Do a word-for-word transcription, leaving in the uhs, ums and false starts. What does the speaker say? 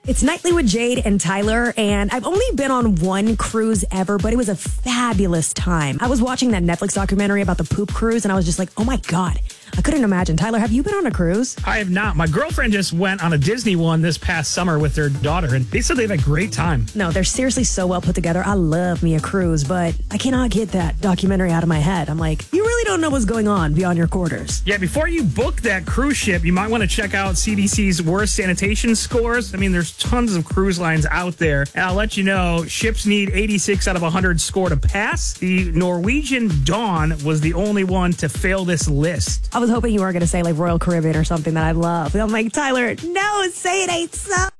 It's Nightly with Jade and Tyler, and I've only been on one cruise ever, but it was a fabulous time. I was watching that Netflix documentary about the poop cruise, and I was just like, oh my God, I couldn't imagine. Tyler, have you been on a cruise? I have not. My girlfriend just went on a Disney one this past summer with their daughter, and they said they had a great time. No, they're seriously so well put together. I love me a cruise, but I cannot get that documentary out of my head. I'm like, you really don't know what's going on beyond your quarters. Yeah, before you book that cruise ship, you might want to check out C D C's worst sanitation scores. I mean, there's tons of cruise lines out there. And I'll let you know, ships need eighty-six out of one hundred score to pass. The Norwegian Dawn was the only one to fail this list. I was hoping you were going to say like Royal Caribbean or something that I love. I'm like, Tyler, no, say it ain't so.